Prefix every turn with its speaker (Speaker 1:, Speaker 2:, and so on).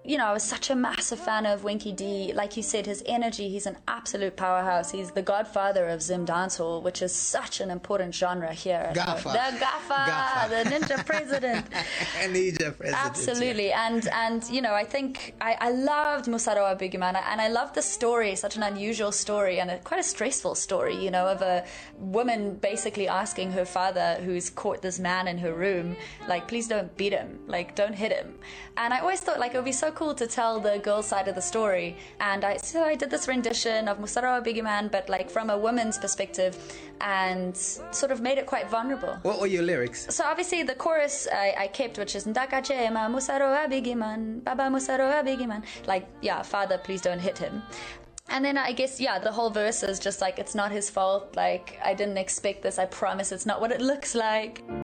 Speaker 1: I was such a massive fan of Winky D. Like you said, his energy, he's an absolute powerhouse. He's the godfather of Zim dancehall, which is such an important genre here.
Speaker 2: Gaffa.
Speaker 1: The Gaffa, the ninja president.
Speaker 2: Ninja president.
Speaker 1: Absolutely. And I think I loved Musarowa Bigiman, and I loved the story, such an unusual story, and quite a stressful story, of a woman basically asking her father, who's caught this man in her room, like, please don't beat him, like, don't hit him. And I always thought, like, it would be so cool to tell the girl's side of the story. And so I did this rendition of Musarowa Bigiman, but like from a woman's perspective, and sort of made it quite vulnerable.
Speaker 2: What were your lyrics?
Speaker 1: So obviously the chorus I kept, which is Ndakachema Musarowa Bigiman, Baba Musarowa Bigiman. Like, yeah, father, please don't hit him. And then I guess, the whole verse is just like, it's not his fault. Like, I didn't expect this. I promise it's not what it looks like.